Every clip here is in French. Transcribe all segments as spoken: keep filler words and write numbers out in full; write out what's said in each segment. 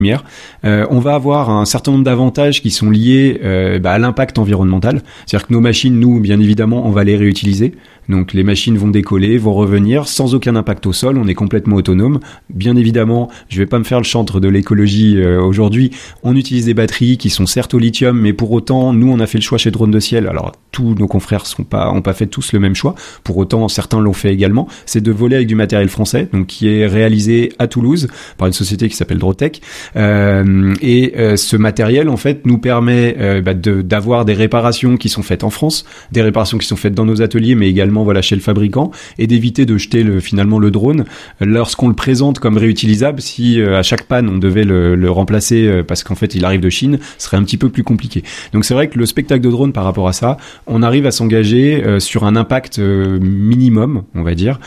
lumière, euh, on va avoir un certain nombre d'avantages qui sont liés euh, bah, à l'impact environnemental. C'est-à-dire que nos machines, nous, bien évidemment, on va les réutiliser. Donc les machines vont décoller, vont revenir sans aucun impact au sol, on est complètement autonome. Bien évidemment, je vais pas me faire le chantre de l'écologie euh, aujourd'hui, on utilise des batteries qui sont certes au lithium, mais pour autant, nous on a fait le choix chez Drone de Ciel, alors tous nos confrères sont pas, ont pas fait tous le même choix, pour autant certains l'ont fait également, c'est de voler avec du matériel français, donc qui est réalisé à Toulouse par une société qui s'appelle Drotech, euh, et euh, ce matériel en fait nous permet euh, bah, de, d'avoir des réparations qui sont faites en France, des réparations qui sont faites dans nos ateliers, mais également voilà chez le fabricant, et d'éviter de jeter le, finalement le drone lorsqu'on le présente comme réutilisable. Si euh, à chaque panne on devait le, le remplacer euh, parce qu'en fait il arrive de Chine, ce serait un petit peu plus compliqué. Donc c'est vrai que le spectacle de drone par rapport à ça, on arrive à s'engager euh, sur un impact euh, minimum, on va dire,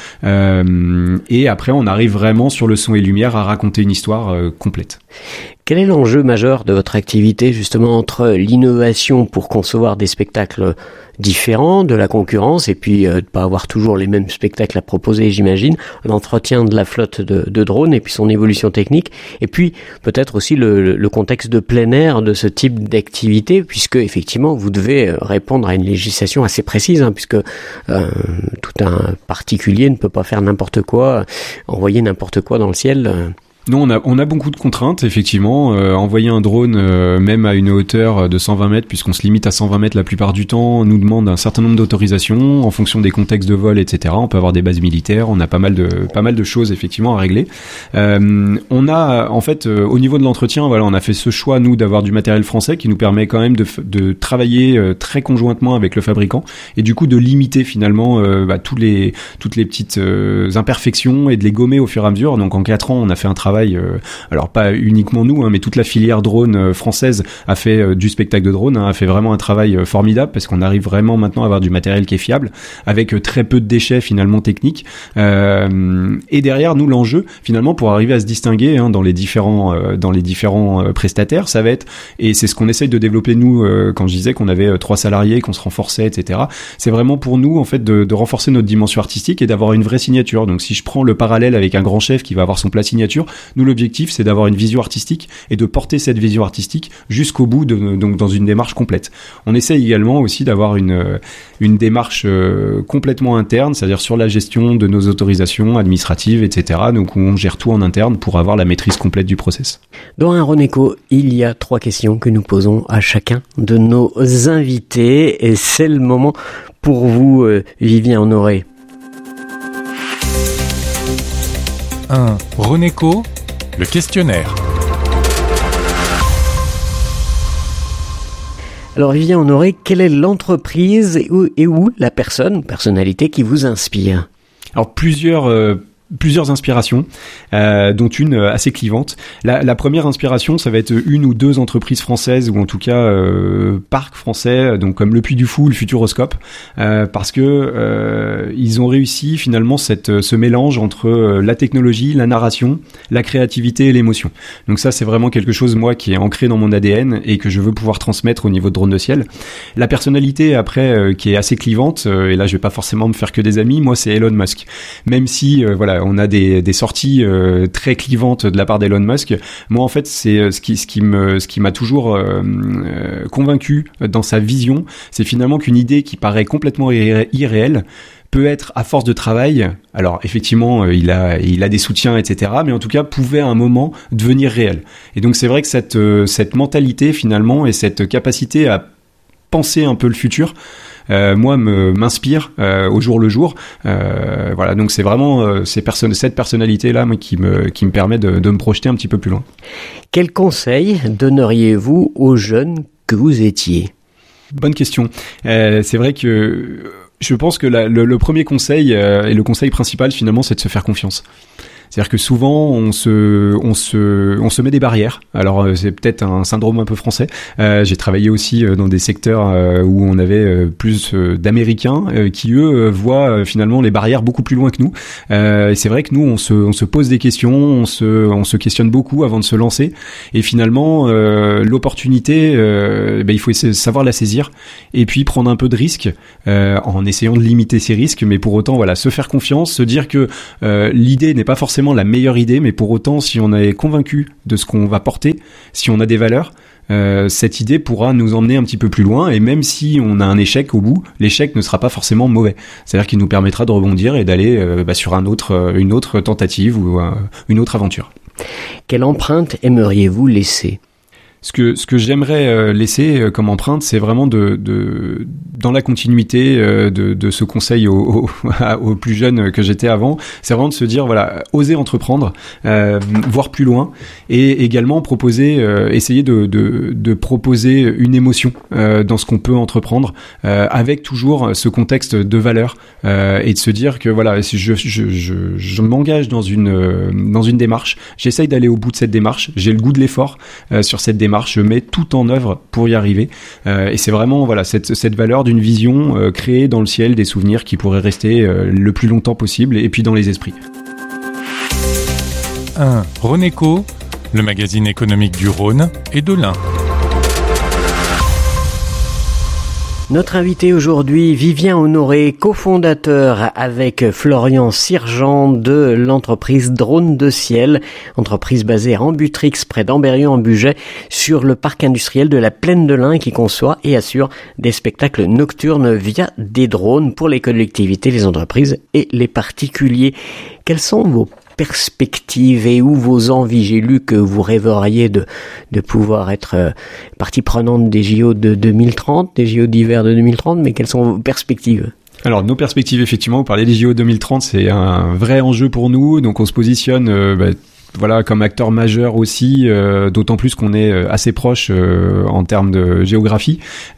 euh, et après on arrive vraiment sur le son et lumière à raconter une histoire euh, complète. Quel est l'enjeu majeur de votre activité, justement, entre l'innovation pour concevoir des spectacles différents de la concurrence et puis euh, de pas avoir toujours les mêmes spectacles à proposer, j'imagine, l'entretien de la flotte de, de drones et puis son évolution technique, et puis peut-être aussi le, le contexte de plein air de ce type d'activité, puisque effectivement vous devez répondre à une législation assez précise, hein, puisque euh, tout un particulier ne peut pas faire n'importe quoi, envoyer n'importe quoi dans le ciel. Euh. Non, on a, on a beaucoup de contraintes, effectivement. Euh, envoyer un drone, euh, même à une hauteur de cent vingt mètres, puisqu'on se limite à cent vingt mètres la plupart du temps, nous demande un certain nombre d'autorisations en fonction des contextes de vol, et cetera. On peut avoir des bases militaires, on a pas mal de, pas mal de choses, effectivement, à régler. Euh, on a, en fait, euh, au niveau de l'entretien, voilà, on a fait ce choix, nous, d'avoir du matériel français qui nous permet quand même de, de travailler euh, très conjointement avec le fabricant et du coup de limiter finalement euh, bah, tous les, toutes les petites euh, imperfections et de les gommer au fur et à mesure. Donc en quatre ans, on a fait un travail Euh, alors pas uniquement nous, hein, mais toute la filière drone euh, française a fait euh, du spectacle de drone, hein, a fait vraiment un travail euh, formidable parce qu'on arrive vraiment maintenant à avoir du matériel qui est fiable, avec euh, très peu de déchets finalement techniques. Euh, et derrière nous, l'enjeu finalement pour arriver à se distinguer hein, dans les différents euh, dans les différents euh, prestataires, ça va être, et c'est ce qu'on essaye de développer nous euh, quand je disais qu'on avait euh, trois salariés, qu'on se renforçait, et cetera. C'est vraiment pour nous en fait de, de renforcer notre dimension artistique et d'avoir une vraie signature. Donc si je prends le parallèle avec un grand chef qui va avoir son plat signature, nous, l'objectif, c'est d'avoir une vision artistique et de porter cette vision artistique jusqu'au bout, de, donc dans une démarche complète. On essaie également aussi d'avoir une, une démarche euh, complètement interne, c'est-à-dire sur la gestion de nos autorisations administratives, et cetera. Donc, où on gère tout en interne pour avoir la maîtrise complète du process. Dans un Roneco, il y a trois questions que nous posons à chacun de nos invités, et c'est le moment pour vous, euh, Vivien Honoré. un. Roneco, le questionnaire. Alors Vivien Honoré, quelle est l'entreprise et où, et où la personne, personnalité qui vous inspire ? Alors plusieurs... Euh plusieurs inspirations, euh, dont une assez clivante. La, la première inspiration, ça va être une ou deux entreprises françaises, ou en tout cas euh, parcs français, donc comme le Puy du Fou, le Futuroscope, euh, parce que euh, ils ont réussi finalement cette, ce mélange entre euh, la technologie, la narration, la créativité et l'émotion. Donc ça, c'est vraiment quelque chose, moi, qui est ancré dans mon A D N et que je veux pouvoir transmettre au niveau de Drone de Ciel. La personnalité, après, euh, qui est assez clivante, euh, et là, je vais pas forcément me faire que des amis, moi, c'est Elon Musk. Même si, euh, voilà, on a des, des sorties euh, très clivantes de la part d'Elon Musk. Moi, en fait, c'est ce qui, ce qui me, ce qui m'a toujours euh, euh, convaincu dans sa vision, c'est finalement qu'une idée qui paraît complètement irré- irréelle peut être, à force de travail, alors effectivement, il a, il a des soutiens, et cetera, mais en tout cas, pouvait à un moment devenir réel. Et donc, c'est vrai que cette, cette mentalité, finalement, et cette capacité à penser un peu le futur, Euh, moi me m'inspire euh, au jour le jour. Euh, voilà, donc c'est vraiment euh, ces personnes, cette personnalité là, moi, qui me qui me permet de, de me projeter un petit peu plus loin. Quel conseil donneriez-vous aux jeunes que vous étiez ? Bonne question. Euh, c'est vrai que je pense que la, le, le premier conseil euh, et le conseil principal finalement, c'est de se faire confiance. C'est-à-dire que souvent on se on se on se met des barrières. Alors c'est peut-être un syndrome un peu français. Euh, j'ai travaillé aussi dans des secteurs où on avait plus d'Américains qui eux voient finalement les barrières beaucoup plus loin que nous. Euh, et c'est vrai que nous on se on se pose des questions, on se on se questionne beaucoup avant de se lancer. Et finalement euh, l'opportunité, euh, ben, il faut savoir la saisir et puis prendre un peu de risque euh, en essayant de limiter ces risques. Mais pour autant voilà, se faire confiance, se dire que euh, l'idée n'est pas forcément forcément la meilleure idée, mais pour autant, si on est convaincu de ce qu'on va porter, si on a des valeurs, Euh, cette idée pourra nous emmener un petit peu plus loin, et même si on a un échec au bout, l'échec ne sera pas forcément mauvais. C'est-à-dire qu'il nous permettra de rebondir et d'aller euh, bah, sur un autre, une autre tentative ou euh, une autre aventure. Quelle empreinte aimeriez-vous laisser ? Ce que ce que j'aimerais euh, laisser euh, comme empreinte, c'est vraiment de de dans la continuité euh, de de ce conseil aux, aux, aux plus jeunes que j'étais avant, c'est vraiment de se dire voilà, oser entreprendre, euh, voir plus loin, et également proposer, euh, essayer de de de proposer une émotion euh, dans ce qu'on peut entreprendre, euh, avec toujours ce contexte de valeur, euh, et de se dire que voilà, si je je je je m'engage dans une euh, dans une démarche, j'essaye d'aller au bout de cette démarche, j'ai le goût de l'effort euh, sur cette démarche. Je mets tout en œuvre pour y arriver, euh, et c'est vraiment voilà cette cette valeur d'une vision euh, créée dans le ciel, des souvenirs qui pourraient rester euh, le plus longtemps possible, et puis dans les esprits. un. Rhoneco, le magazine économique du Rhône et de l'Ain. Notre invité aujourd'hui, Vivien Honoré, cofondateur avec Florian Sirgeant de l'entreprise Drone de Ciel, entreprise basée à Ambutrix, près d'Ambérieu-en-Bugey, sur le parc industriel de la Plaine de l'Ain, qui conçoit et assure des spectacles nocturnes via des drones pour les collectivités, les entreprises et les particuliers. Quels sont vos perspectives et où vos envies? J'ai lu que vous rêveriez de, de pouvoir être euh, partie prenante des J O de deux mille trente, des J O d'hiver de deux mille trente, mais quelles sont vos perspectives? Alors, nos perspectives, effectivement, vous parlez des J O deux mille trente, c'est un vrai enjeu pour nous, donc on se positionne euh, bah, voilà, comme acteur majeur aussi, euh, d'autant plus qu'on est assez proche euh, en termes de géographie.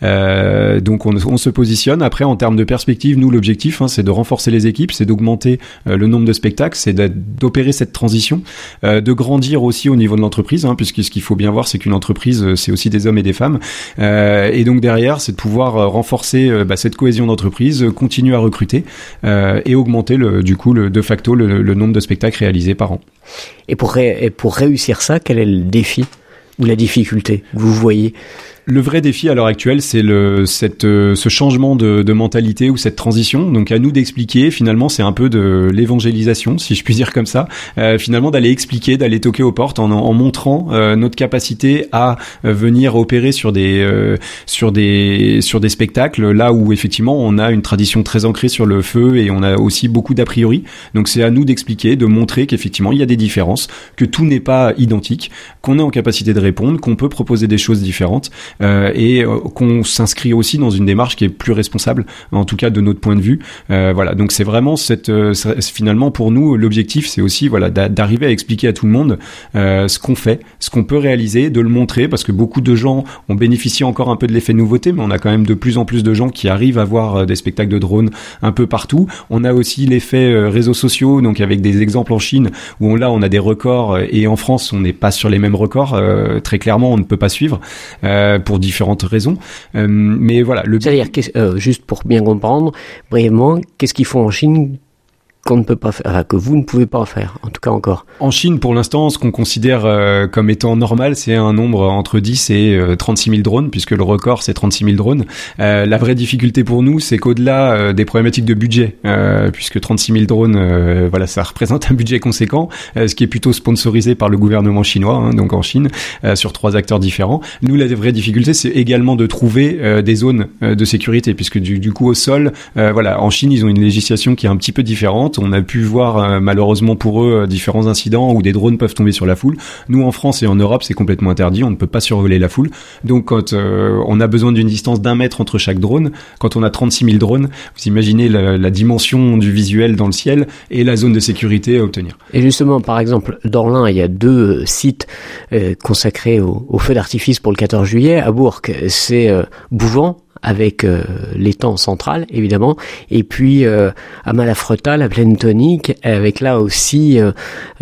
Euh, donc on, on se positionne. Après, en termes de perspective, nous, l'objectif, hein, c'est de renforcer les équipes, c'est d'augmenter euh, le nombre de spectacles, c'est d'opérer cette transition, euh, de grandir aussi au niveau de l'entreprise, hein, puisque ce qu'il faut bien voir, c'est qu'une entreprise, c'est aussi des hommes et des femmes. Euh, et donc derrière, c'est de pouvoir renforcer euh, bah, cette cohésion d'entreprise, continuer à recruter euh, et augmenter le, du coup, le, de facto, le, le nombre de spectacles réalisés par an. Et pour, ré- et pour réussir ça, quel est le défi ou la difficulté que vous voyez? Le vrai défi à l'heure actuelle, c'est le cette euh, ce changement de, de mentalité ou cette transition. Donc à nous d'expliquer. Finalement, c'est un peu de l'évangélisation, si je puis dire comme ça. Euh, finalement, d'aller expliquer, d'aller toquer aux portes en, en montrant euh, notre capacité à euh, venir opérer sur des euh, sur des sur des spectacles là où effectivement on a une tradition très ancrée sur le feu et on a aussi beaucoup d'a priori. Donc c'est à nous d'expliquer, de montrer qu'effectivement il y a des différences, que tout n'est pas identique, qu'on est en capacité de répondre, qu'on peut proposer des choses différentes. Euh, et euh, qu'on s'inscrit aussi dans une démarche qui est plus responsable, en tout cas de notre point de vue. Euh, voilà, donc c'est vraiment cette, euh, finalement pour nous l'objectif, c'est aussi voilà d'a- d'arriver à expliquer à tout le monde euh, ce qu'on fait, ce qu'on peut réaliser, de le montrer, parce que beaucoup de gens ont bénéficié encore un peu de l'effet nouveauté, mais on a quand même de plus en plus de gens qui arrivent à voir euh, des spectacles de drones un peu partout. On a aussi l'effet euh, réseaux sociaux, donc avec des exemples en Chine où on, là on a des records, et en France on n'est pas sur les mêmes records. Euh, très clairement, on ne peut pas suivre. Euh, pour différentes raisons. Euh, mais voilà. Le... C'est-à-dire, euh, juste pour bien comprendre, brièvement, qu'est-ce qu'ils font en Chine qu'on ne peut pas faire, enfin, que vous ne pouvez pas faire, en tout cas encore? En Chine, pour l'instant, ce qu'on considère euh, comme étant normal, c'est un nombre entre dix et euh, trente-six mille drones, puisque le record, c'est trente-six mille drones. Euh, la vraie difficulté pour nous, c'est qu'au-delà euh, des problématiques de budget, euh, puisque trente-six mille drones, euh, voilà, ça représente un budget conséquent, euh, ce qui est plutôt sponsorisé par le gouvernement chinois, hein, donc en Chine, euh, sur trois acteurs différents. Nous, la vraie difficulté, c'est également de trouver euh, des zones euh, de sécurité, puisque du, du coup, au sol, euh, voilà, en Chine, ils ont une législation qui est un petit peu différente. On a pu voir euh, malheureusement pour eux euh, différents incidents où des drones peuvent tomber sur la foule. Nous en France et en Europe c'est complètement interdit, on ne peut pas survoler la foule. Donc quand euh, on a besoin d'une distance d'un mètre entre chaque drone, quand on a trente-six mille drones, vous imaginez la, la dimension du visuel dans le ciel et la zone de sécurité à obtenir. Et justement, par exemple, dans l'Ain, il y a deux sites euh, consacrés au, au feu d'artifice pour le quatorze juillet. À Bourg, c'est euh, Bouvant, avec euh, l'étang central évidemment, et puis euh, à Malafreta, la plaine tonique, avec là aussi euh,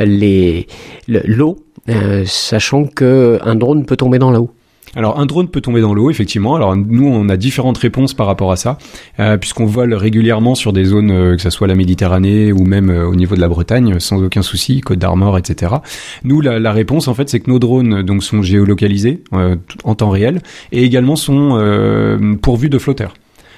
les le, l'eau, euh, sachant que un drone peut tomber dans l'eau. Alors un drone peut tomber dans l'eau, effectivement. Alors nous, on a différentes réponses par rapport à ça, euh, puisqu'on vole régulièrement sur des zones, euh, que ça soit la Méditerranée ou même euh, au niveau de la Bretagne, sans aucun souci, Côte d'Armor, et cetera. Nous, la, la réponse, en fait, c'est que nos drones donc sont géolocalisés euh, en temps réel et également sont euh, pourvus de flotteurs.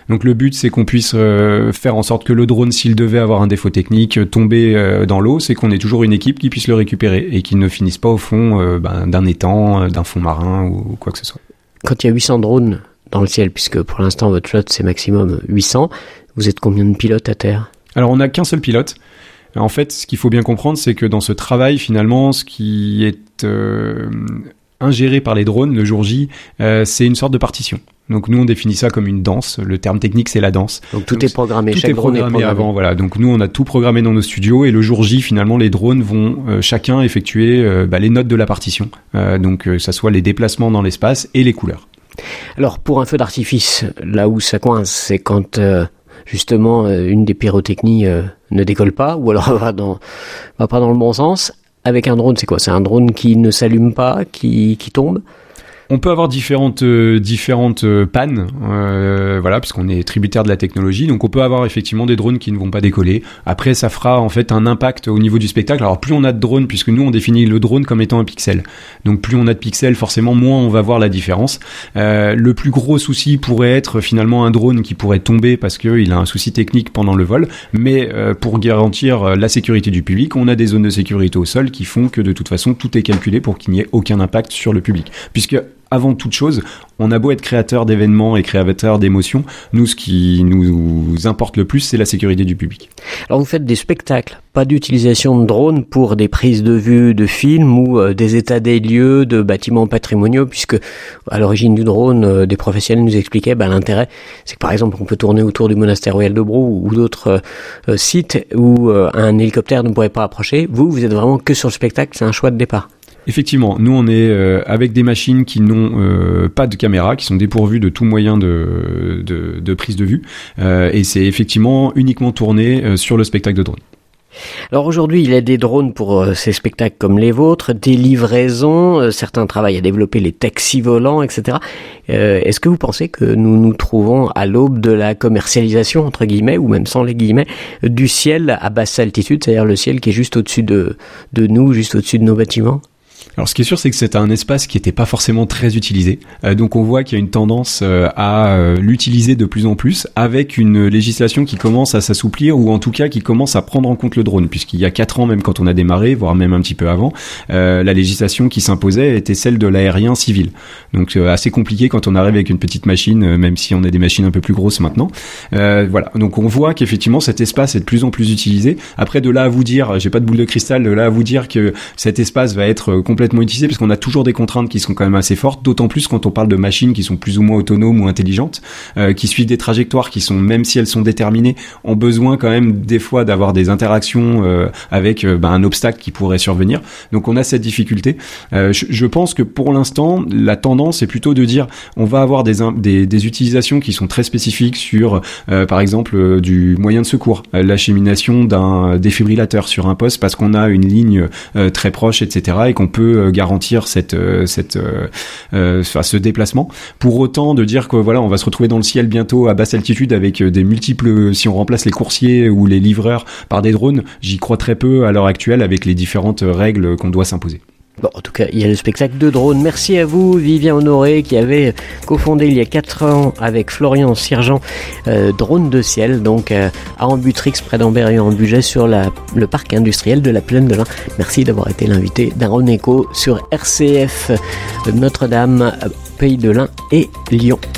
Donc le but, c'est qu'on puisse euh, faire en sorte que le drone, s'il devait avoir un défaut technique, tomber euh, dans l'eau, c'est qu'on ait toujours une équipe qui puisse le récupérer et qu'il ne finisse pas au fond euh, ben, d'un étang, d'un fond marin ou, ou quoi que ce soit. Quand il y a huit cents drones dans le ciel, puisque pour l'instant votre flotte c'est maximum huit cents, vous êtes combien de pilotes à terre ? Alors on n'a qu'un seul pilote. En fait, ce qu'il faut bien comprendre, c'est que dans ce travail, finalement, ce qui est euh, ingéré par les drones le jour J, euh, c'est une sorte de partition. Donc nous on définit ça comme une danse. Le terme technique c'est la danse. Donc tout Donc, est programmé. Tout Chaque est programmé, drone est programmé avant. Voilà. Donc nous on a tout programmé dans nos studios et le jour J finalement les drones vont euh, chacun effectuer euh, bah, les notes de la partition. Euh, donc euh, ça soit les déplacements dans l'espace et les couleurs. Alors pour un feu d'artifice, là où ça coince, c'est quand euh, justement euh, une des pyrotechnies euh, ne décolle pas ou alors va dans va pas dans le bon sens. Avec un drone, c'est quoi ? C'est un drone qui ne s'allume pas, qui qui tombe ? On peut avoir différentes euh, différentes euh, pannes, euh, voilà, puisqu'on est tributaire de la technologie. Donc on peut avoir effectivement des drones qui ne vont pas décoller. Après, ça fera en fait un impact au niveau du spectacle. Alors plus on a de drones, puisque nous on définit le drone comme étant un pixel. Donc plus on a de pixels, forcément moins on va voir la différence. Euh, le plus gros souci pourrait être finalement un drone qui pourrait tomber parce que il a un souci technique pendant le vol. Mais euh, pour garantir la sécurité du public, on a des zones de sécurité au sol qui font que de toute façon tout est calculé pour qu'il n'y ait aucun impact sur le public, puisque avant toute chose, on a beau être créateur d'événements et créateur d'émotions, nous, ce qui nous importe le plus, c'est la sécurité du public. Alors vous faites des spectacles, pas d'utilisation de drones pour des prises de vue de films ou euh, des états des lieux de bâtiments patrimoniaux, puisque à l'origine du drone, euh, des professionnels nous expliquaient bah, l'intérêt, c'est que par exemple on peut tourner autour du monastère royal de Brou ou d'autres euh, sites où euh, un hélicoptère ne pourrait pas approcher. Vous, vous êtes vraiment que sur le spectacle, c'est un choix de départ. Effectivement, nous on est euh, avec des machines qui n'ont euh, pas de caméra, qui sont dépourvues de tout moyen de, de, de prise de vue, euh, et c'est effectivement uniquement tourné euh, sur le spectacle de drone. Alors aujourd'hui, il y a des drones pour euh, ces spectacles comme les vôtres, des livraisons, euh, certains travaillent à développer les taxis volants, et cetera. Euh, est-ce que vous pensez que nous nous trouvons à l'aube de la commercialisation, entre guillemets, ou même sans les guillemets, du ciel à basse altitude, c'est-à-dire le ciel qui est juste au-dessus de, de nous, juste au-dessus de nos bâtiments ? Alors ce qui est sûr, c'est que c'est un espace qui n'était pas forcément très utilisé. Euh, donc on voit qu'il y a une tendance euh, à euh, l'utiliser de plus en plus, avec une législation qui commence à s'assouplir, ou en tout cas qui commence à prendre en compte le drone, puisqu'il y a quatre ans, même quand on a démarré, voire même un petit peu avant, euh, la législation qui s'imposait était celle de l'aérien civil. Donc euh, assez compliqué quand on arrive avec une petite machine, euh, même si on a des machines un peu plus grosses maintenant. Euh, voilà, donc on voit qu'effectivement cet espace est de plus en plus utilisé. Après, de là à vous dire, j'ai pas de boule de cristal, de là à vous dire que cet espace va être complètement utilisé, parce qu'on a toujours des contraintes qui sont quand même assez fortes, d'autant plus quand on parle de machines qui sont plus ou moins autonomes ou intelligentes, euh, qui suivent des trajectoires qui sont, même si elles sont déterminées, ont besoin quand même des fois d'avoir des interactions euh, avec euh, ben, un obstacle qui pourrait survenir. Donc on a cette difficulté. Euh, je, je pense que pour l'instant, la tendance est plutôt de dire on va avoir des, des, des utilisations qui sont très spécifiques sur, euh, par exemple, euh, du moyen de secours, euh, l'achémination d'un défibrillateur sur un poste parce qu'on a une ligne euh, très proche, et cetera, et qu'on peut garantir cette cette euh, enfin, ce déplacement. Pour autant de dire que voilà, on va se retrouver dans le ciel bientôt à basse altitude avec des multiples, si on remplace les coursiers ou les livreurs par des drones, j'y crois très peu à l'heure actuelle avec les différentes règles qu'on doit s'imposer. Bon, en tout cas, il y a le spectacle de drone. Merci à vous, Vivien Honoré, qui avait cofondé il y a quatre ans avec Florian Sirgent euh, Drone de Ciel, donc euh, à Ambutrix, près d'Ambert et en budget sur la, le parc industriel de la Plaine de l'Ain. Merci d'avoir été l'invité d'Aaron Eco sur R C F Notre-Dame, Pays de l'Ain et Lyon.